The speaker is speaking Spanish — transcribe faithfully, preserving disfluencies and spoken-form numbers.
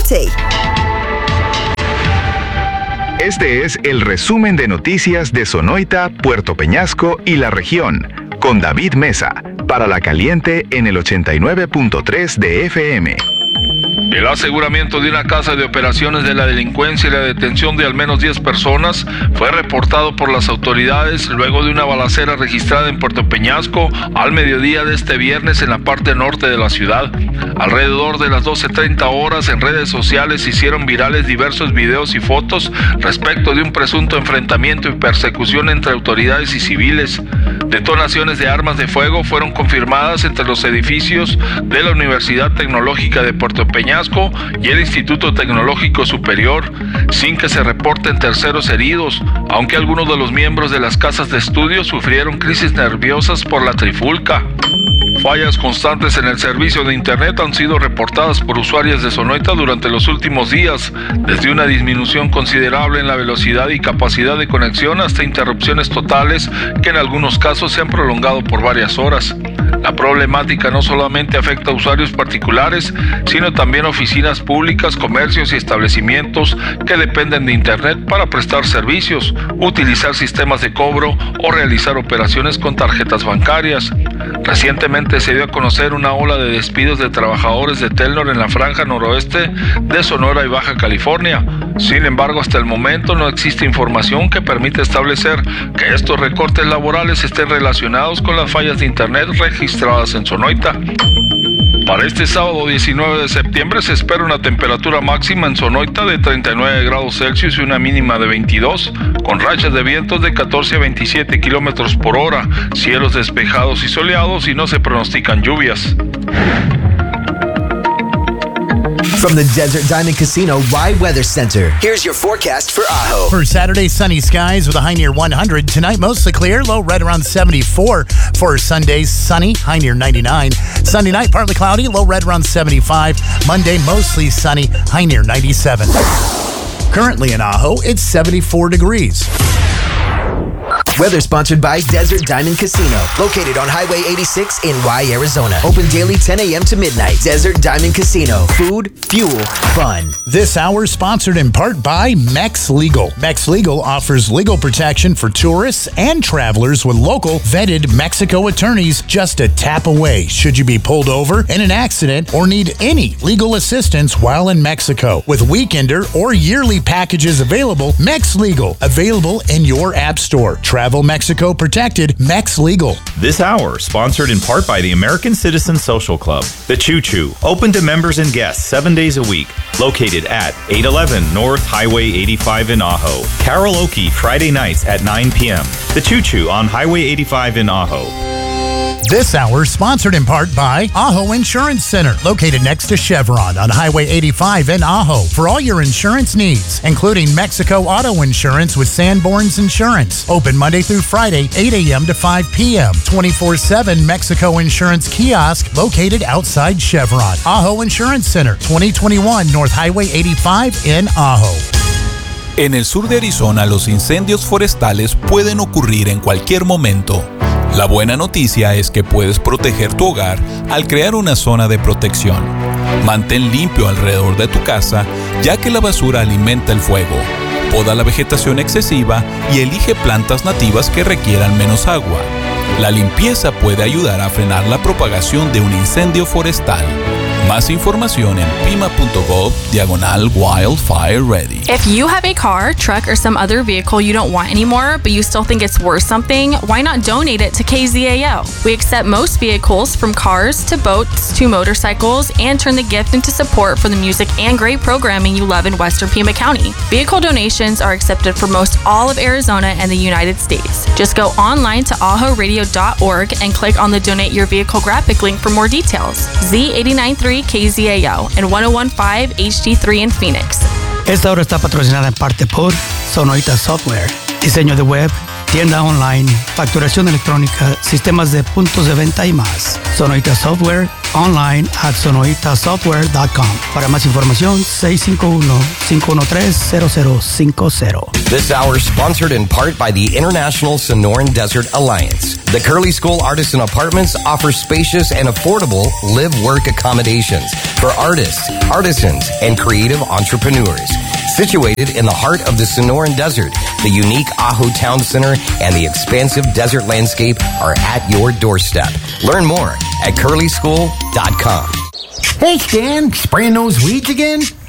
Norte. Este es el resumen de noticias de Sonoita, Puerto Peñasco y la región, con David Mesa, para La Caliente en el ochenta y nueve punto tres de F M. El aseguramiento de una casa de operaciones de la delincuencia y la detención de al menos diez personas fue reportado por las autoridades luego de una balacera registrada en Puerto Peñasco al mediodía de este viernes en la parte norte de la ciudad. Alrededor de las doce treinta horas en redes sociales se hicieron virales diversos videos y fotos respecto de un presunto enfrentamiento y persecución entre autoridades y civiles. Detonaciones de armas de fuego fueron confirmadas entre los edificios de la Universidad Tecnológica de Puerto Peñasco y el Instituto Tecnológico Superior, sin que se reporten terceros heridos, aunque algunos de los miembros de las casas de estudio sufrieron crisis nerviosas por la trifulca. Fallas constantes en el servicio de Internet han sido reportadas por usuarios de Sonoita durante los últimos días, desde una disminución considerable en la velocidad y capacidad de conexión hasta interrupciones totales que en algunos casos se han prolongado por varias horas. La problemática no solamente afecta a usuarios particulares, sino también a oficinas públicas, comercios y establecimientos que dependen de Internet para prestar servicios, utilizar sistemas de cobro o realizar operaciones con tarjetas bancarias. Recientemente se dio a conocer una ola de despidos de trabajadores de Telnor en la franja noroeste de Sonora y Baja California. Sin embargo, hasta el momento no existe información que permita establecer que estos recortes laborales estén relacionados con las fallas de Internet registradas en Sonoita. Para este sábado diecinueve de septiembre se espera una temperatura máxima en Sonoita de treinta y nueve grados Celsius y una mínima de veintidós, con rachas de vientos de catorce a veintisiete kilómetros por hora, cielos despejados y soleados y no se pronostican lluvias. From the Desert Diamond Casino Rye Weather Center, here's your forecast for Ajo. For Saturday, sunny skies with a high near one hundred. Tonight, mostly clear, low right around seventy-four. For Sunday, sunny, high near ninety-nine. Sunday night, partly cloudy, low right around seventy-five. Monday, mostly sunny, high near ninety-seven. Currently in Ajo, it's seventy-four degrees. Weather sponsored by Desert Diamond Casino, located on Highway eighty-six in Rye, Arizona. Open daily ten a.m. to midnight. Desert Diamond Casino. Food, fuel, fun. This hour sponsored in part by Mex Legal. Mex Legal offers legal protection for tourists and travelers with local vetted Mexico attorneys just a tap away should you be pulled over in an accident or need any legal assistance while in Mexico. With weekender or yearly packages available, Mex Legal, available in your app store. Travel Mexico protected, Mex Legal. This hour sponsored in part by the American Citizen Social Club. The Choo Choo, open to members and guests seven days a week. Located at eight eleven North Highway eighty-five in Ajo. Karaoke Friday nights at nine p.m. The Choo Choo on Highway eighty-five in Ajo. This hour sponsored in part by Ajo Insurance Center, located next to Chevron on Highway eighty-five in Ajo. For all your insurance needs, including Mexico Auto Insurance with Sanborn's Insurance. Open Monday through Friday, eight a.m. to five p.m. twenty-four seven Mexico Insurance Kiosk, located outside Chevron. Ajo Insurance Center, twenty twenty-one North Highway eighty-five in Ajo. En el sur de Arizona, los incendios forestales pueden ocurrir en cualquier momento. La buena noticia es que puedes proteger tu hogar al crear una zona de protección. Mantén limpio alrededor de tu casa, ya que la basura alimenta el fuego. Poda la vegetación excesiva y elige plantas nativas que requieran menos agua. La limpieza puede ayudar a frenar la propagación de un incendio forestal. Más información en pima.gov diagonal wildfire ready. If you have a car, truck, or some other vehicle you don't want anymore, but you still think it's worth something, why not donate it to K Z A O? We accept most vehicles, from cars to boats to motorcycles, and turn the gift into support for the music and great programming you love in Western Pima County. Vehicle donations are accepted for most all of Arizona and the United States. Just go online to ajo radio dot org and click on the Donate Your Vehicle graphic link for more details. Z eighty-nine point three K Z A O and one oh one point five H D three in Phoenix. Esta hora está patrocinada en parte por Sonoita Software. Diseño de web, tienda online, facturación electrónica, sistemas de puntos de venta y más. Sonoita Software, online at sonoita software dot com. Para más información, seis cinco uno, cinco uno tres, cero cero cinco cero. This hour sponsored in part by the International Sonoran Desert Alliance. The Curly School Artisan Apartments offer spacious and affordable live-work accommodations for artists, artisans, and creative entrepreneurs. Situated in the heart of the Sonoran Desert, the unique Ajo Town Center and the expansive desert landscape are at your doorstep. Learn more at curly school dot com. Hey, Stan, spraying those weeds again?